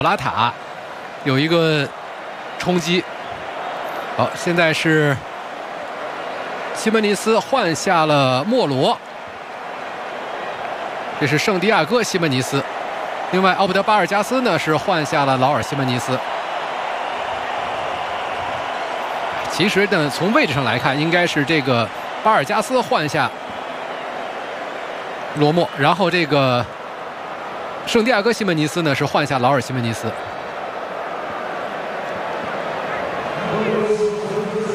拉塔有一个冲击。好，现在是西门尼斯换下了莫罗，这是圣地亚哥西门尼斯。另外，奥布德巴尔加斯呢是换下了劳尔西门尼斯。其实呢，从位置上来看，应该是这个巴尔加斯换下罗莫，然后这个圣地亚哥西门尼斯呢是换下劳尔西门尼斯。